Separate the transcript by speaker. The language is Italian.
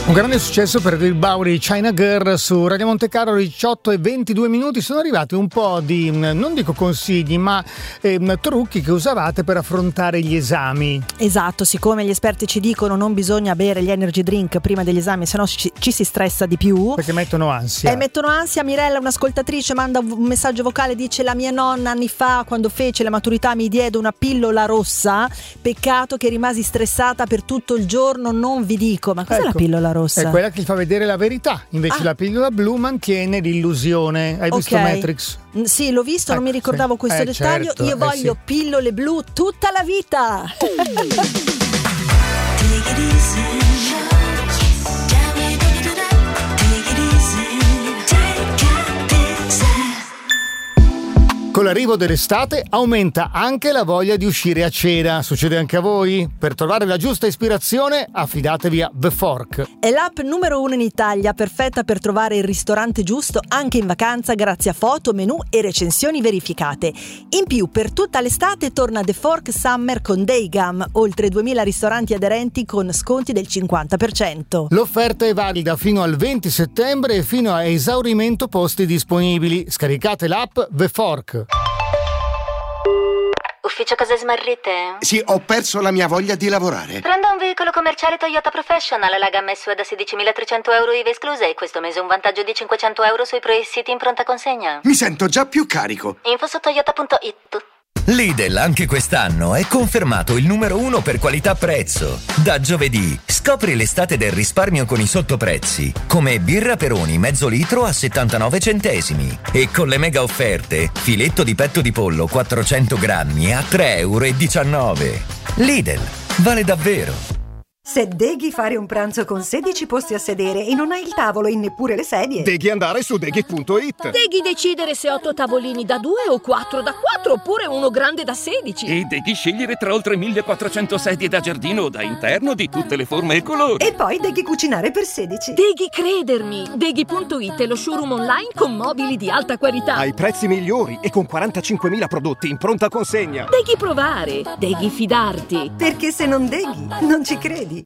Speaker 1: Un grande successo per David Bowie, China Girl su Radio Monte Carlo, 18:22. Sono arrivati un po' di, non dico consigli, ma trucchi che usavate per affrontare gli esami.
Speaker 2: Esatto, siccome gli esperti ci dicono non bisogna bere gli energy drink prima degli esami, sennò ci si stressa di più.
Speaker 1: Perché mettono ansia.
Speaker 2: Mettono ansia. Mirella, un'ascoltatrice, manda un messaggio vocale, dice: la mia nonna anni fa, quando fece la maturità, mi diede una pillola rossa. Peccato che rimasi stressata per tutto il giorno, non vi dico. Ma cos'è la pillola rossa?
Speaker 1: È quella che ti fa vedere la verità, invece la pillola blu mantiene l'illusione. Hai visto Matrix?
Speaker 2: Sì, l'ho visto, non mi ricordavo questo dettaglio.
Speaker 1: Certo,
Speaker 2: io voglio pillole blu tutta la vita.
Speaker 1: Con l'arrivo dell'estate aumenta anche la voglia di uscire a cena. Succede anche a voi? Per trovare la giusta ispirazione affidatevi a The Fork.
Speaker 2: È l'app numero 1 in Italia, perfetta per trovare il ristorante giusto anche in vacanza grazie a foto, menù e recensioni verificate. In più, per tutta l'estate torna The Fork Summer con Daygum, oltre 2000 ristoranti aderenti con sconti del 50%.
Speaker 1: L'offerta è valida fino al 20 settembre e fino a esaurimento posti disponibili. Scaricate l'app The Fork.
Speaker 3: Ufficio cose smarrite?
Speaker 4: Sì, ho perso la mia voglia di lavorare.
Speaker 3: Prenda un veicolo commerciale Toyota Professional, la gamma SUV da 16.300 euro IVA esclusa e questo mese un vantaggio di 500 euro sui Pro-City in pronta consegna.
Speaker 4: Mi sento già più carico.
Speaker 3: Info su toyota.it.
Speaker 5: Lidl anche quest'anno è confermato il numero 1 per qualità-prezzo. Da giovedì scopri l'estate del risparmio con i sottoprezzi, come birra Peroni mezzo litro a 79 centesimi e con le mega offerte filetto di petto di pollo 400 grammi a 3,19 euro. Lidl, vale davvero.
Speaker 6: Se devi fare un pranzo con 16 posti a sedere e non hai il tavolo e neppure le sedie,
Speaker 7: devi andare su deghi.it.
Speaker 8: Devi decidere se 8 tavolini da 2 o 4 da 4 oppure uno grande da 16.
Speaker 7: E devi scegliere tra oltre 1400 sedie da giardino o da interno di tutte le forme e colori.
Speaker 6: e poi devi cucinare per 16.
Speaker 8: Devi credermi. Deghi.it è lo showroom online con mobili di alta qualità.
Speaker 7: Ai prezzi migliori e con 45.000 prodotti in pronta consegna.
Speaker 8: Devi provare. Devi fidarti.
Speaker 6: Perché se non deghi, non ci credi.